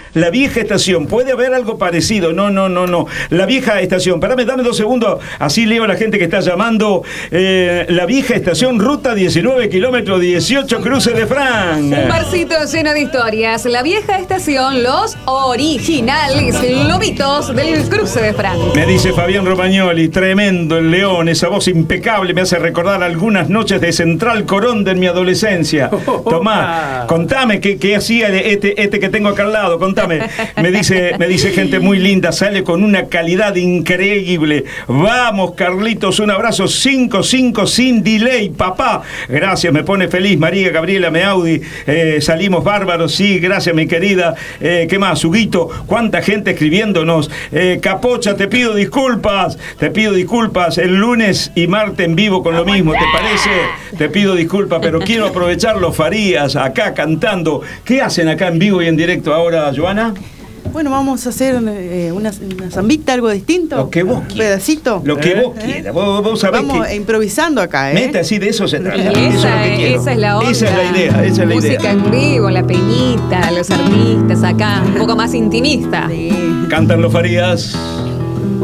La vieja estación. Puede haber algo parecido. No. La vieja estación. Dame 2 segundos. Así leo a la gente que está llamando. La vieja estación, ruta 19, kilómetro 18, cruce de Fran. Un barcito lleno de historias. La vieja estación, los originales lobitos del cruce de Fran. Me dice Fabián Romagnoli, tremendo el león, esa voz impecable me hace recordar algunas noches de Central Coronda en mi adolescencia. Tomá, contame qué hacía este que tengo acá al lado, contame. Me dice gente muy linda, sale con una calidad increíble. Vamos, Carlitos, un abrazo 5-5 sin delay, papá. Gracias, me pone feliz María Gabriela Meaudi. Salimos bárbaros, sí, gracias mi querida. ¿Qué más? Huguito, cuánta gente escribiéndonos. Capocha, te pido disculpas. El lunes y martes en vivo con lo mismo, ¿te parece? Te pido disculpas, pero quiero aprovechar los Farías acá cantando. ¿Qué hacen acá en vivo y en directo ahora, Joana? Bueno, vamos a hacer una zambita, algo distinto. Lo que vos quieras. Un pedacito. Lo que vos quieras. Vos sabés vamos improvisando acá, Mete así, de eso se trata. Esa es la onda. Esa es la idea, Música en vivo, la peñita, los artistas acá, un poco más intimista. Sí. Cantan los Farías.